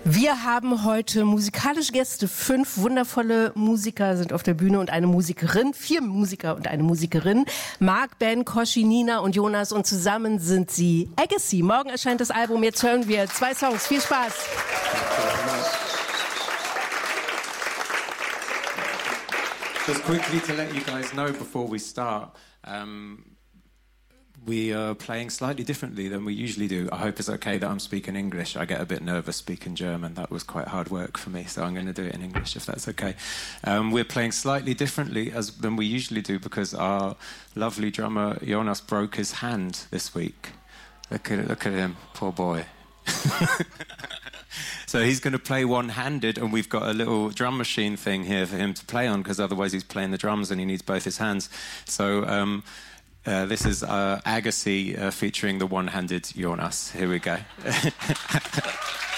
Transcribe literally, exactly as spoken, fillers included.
Wir haben heute musikalische Gäste. Fünf wundervolle Musiker sind auf der Bühne und eine Musikerin. Vier Musiker und eine Musikerin. Marc, Ben, Koshi, Nina und Jonas. Und zusammen sind sie Agassi. Morgen erscheint das Album. Jetzt hören wir zwei Songs. Viel Spaß. Just quickly to let you guys know before we start, um, we are playing slightly differently than we usually do. I hope it's okay that I'm speaking English. I get a bit nervous speaking German. That was quite hard work for me, so I'm going to do it in English if that's okay. Um, we're playing slightly differently as than we usually do because our lovely drummer Jonas broke his hand this week. Look at look at him, poor boy. So he's going to play one-handed, and we've got a little drum machine thing here for him to play on, because otherwise he's playing the drums and he needs both his hands. So um, uh, this is uh, Agassi uh, featuring the one-handed Jonas. Here we go.